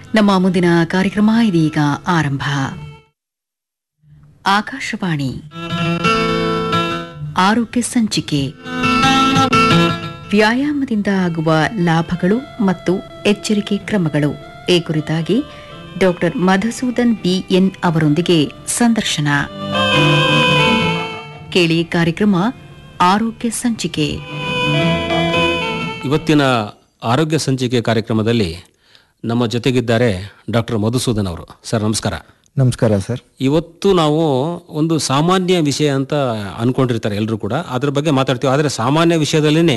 ನಮ್ಮ ಮುಂದಿನ ಕಾರ್ಯಕ್ರಮ ಇದೀಗ ಆರಂಭ. ಆಕಾಶವಾಣಿ ಆರೋಗ್ಯ ಸಂಚಿಕೆ. ವ್ಯಾಯಾಮದಿಂದ ಆಗುವ ಲಾಭಗಳು ಮತ್ತು ಎಚ್ಚರಿಕೆ ಕ್ರಮಗಳು ಈ ಕುರಿತಾಗಿ ಡಾಕ್ಟರ್ ಮಧುಸೂದನ್ ಬಿಎನ್ ಅವರೊಂದಿಗೆ ಸಂದರ್ಶನ ಕೇಳಿ. ಕಾರ್ಯಕ್ರಮ ಆರೋಗ್ಯ ಸಂಚಿಕೆ. ಇವತ್ತಿನ ಆರೋಗ್ಯ ಸಂಚಿಕೆ ಕಾರ್ಯಕ್ರಮದಲ್ಲಿ ನಮ್ಮ ಜೊತೆಗಿದ್ದಾರೆ ಡಾಕ್ಟರ್ ಮಧುಸೂದನ್ ಅವರು. ಸರ್ ನಮಸ್ಕಾರ. ನಮಸ್ಕಾರ ಸರ್. ಇವತ್ತು ನಾವು ಒಂದು ಸಾಮಾನ್ಯ ವಿಷಯ ಅಂತ ಅನ್ಕೊಂಡಿರ್ತಾರೆ ಎಲ್ಲರೂ ಕೂಡ, ಅದ್ರ ಬಗ್ಗೆ ಮಾತಾಡ್ತೀವಿ. ಆದರೆ ಸಾಮಾನ್ಯ ವಿಷಯದಲ್ಲೇ